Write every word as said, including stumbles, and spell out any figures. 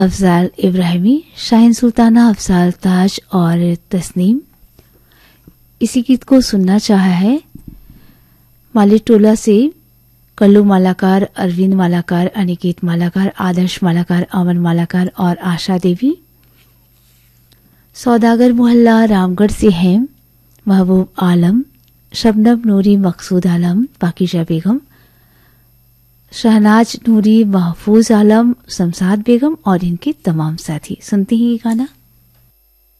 अफजाल इब्राहिमी, शाहीन सुल्ताना, अफजाल ताज और तस्नीम। इसी गीत को सुनना चाहा है मालीटोला से कल्लू मालाकार, अरविंद मालाकार, अनिकेत मालाकार, आदर्श मालाकार, अमन मालाकार और आशा देवी। सौदागर मोहल्ला रामगढ़ से हैं महबूब आलम, शबनम नूरी, मकसूद आलम, पाकिजा बेगम, शहनाज नूरी, महफूज आलम, शमसाद बेगम और इनके तमाम साथी। सुनते हैं ये गाना।